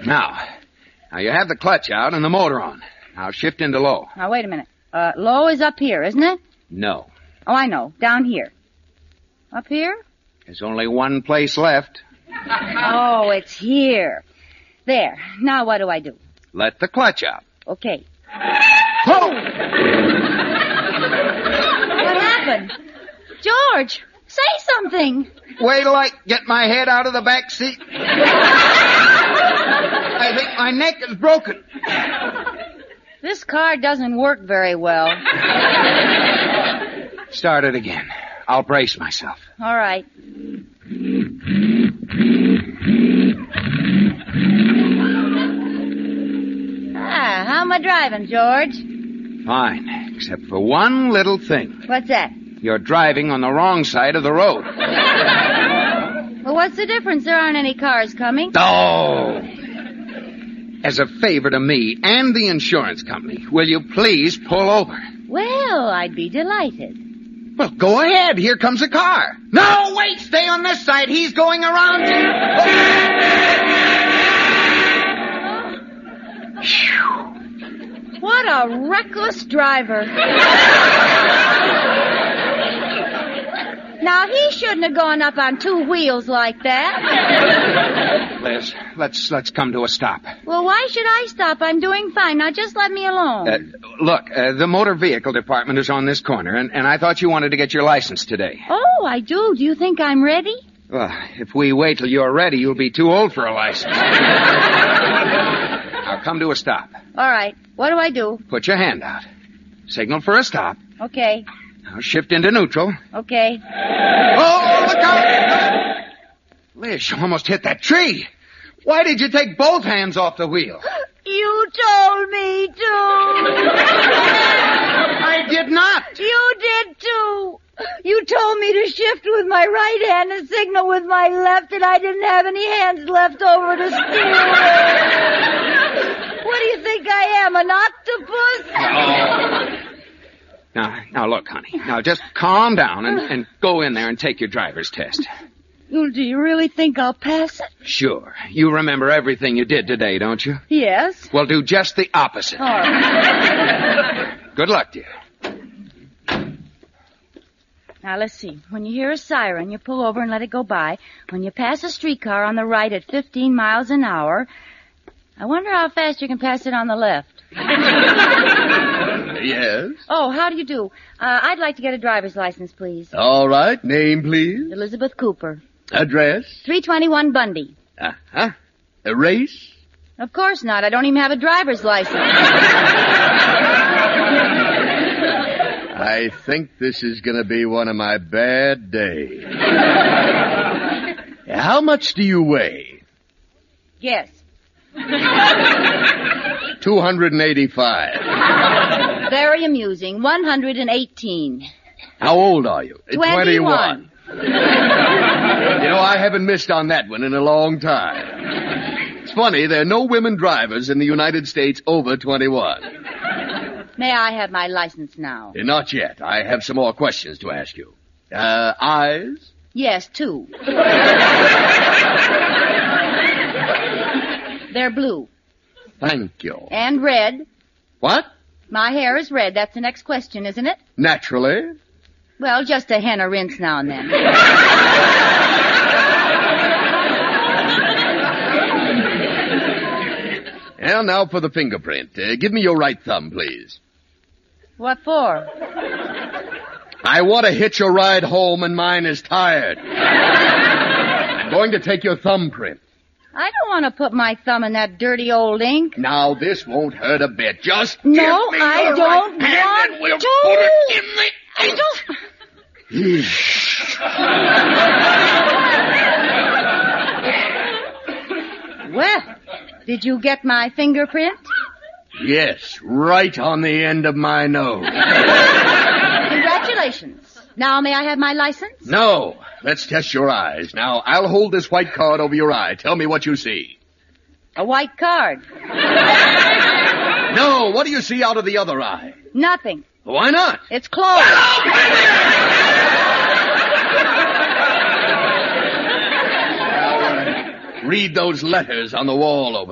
Now you have the clutch out and the motor on. Now shift into low. Now, wait a minute. Low is up here, isn't it? No. Oh, I know. Down here. Up here? There's only one place left. Oh, it's here. There. Now what do I do? Let the clutch out. Okay. Whoa! What happened? George, say something. Wait till I get my head out of the back seat. I think my neck is broken. This car doesn't work very well. Start it again. I'll brace myself. All right. How am I driving, George? Fine, except for one little thing. What's that? You're driving on the wrong side of the road. Well, what's the difference? There aren't any cars coming. Oh! As a favor to me and the insurance company, will you please pull over? Well, I'd be delighted. Well, go ahead. Here comes a car. No, wait! Stay on this side. He's going around you. What a reckless driver. Now, he shouldn't have gone up on two wheels like that. Liz, let's come to a stop. Well, why should I stop? I'm doing fine. Now, just let me alone. Look, the motor vehicle department is on this corner, and I thought you wanted to get your license today. Oh, I do. Do you think I'm ready? Well, if we wait till you're ready, you'll be too old for a license. Now, come to a stop. All right. What do I do? Put your hand out. Signal for a stop. Okay. Now, shift into neutral. Okay. Oh, look out! Liz, you almost hit that tree. Why did you take both hands off the wheel? You told me to. I did not. You did, too. You told me to shift with my right hand and signal with my left, and I didn't have any hands left over to steer with. What do you think I am, an octopus? No. Now, look, honey. Now, just calm down and go in there and take your driver's test. Well, do you really think I'll pass it? Sure. You remember everything you did today, don't you? Yes. Well, do just the opposite. All right. Good luck, dear. Now, let's see. When you hear a siren, you pull over and let it go by. When you pass a streetcar on the right at 15 miles an hour, I wonder how fast you can pass it on the left. Yes? Oh, how do you do? I'd like to get a driver's license, please. All right. Name, please. Elizabeth Cooper. Address? 321 Bundy. Uh-huh. A race? Of course not. I don't even have a driver's license. I think this is going to be one of my bad days. How much do you weigh? Yes. 285. Very amusing. 118. How old are you? 21. I haven't missed on that one in a long time. It's funny, there are no women drivers in the United States over 21. May I have my license now? Not yet. I have some more questions to ask you. Eyes? Yes, 2. They're blue. Thank you. And red. What? My hair is red. That's the next question, isn't it? Naturally. Well, just a henna rinse now and then. And now for the fingerprint. Give me your right thumb, please. What for? I want to hitch a ride home and mine is tired. I'm going to take your thumbprint. I don't want to put my thumb in that dirty old ink. Now, this won't hurt a bit. Just No, give me I your don't right hand want and we'll to. put it in the... I don't... Well, did you get my fingerprint? Yes, right on the end of my nose. Congratulations. Now, may I have my license? No, let's test your eyes. Now, I'll hold this white card over your eye. Tell me what you see. A white card. No, what do you see out of the other eye? Nothing. Why not? It's closed. Read those letters on the wall over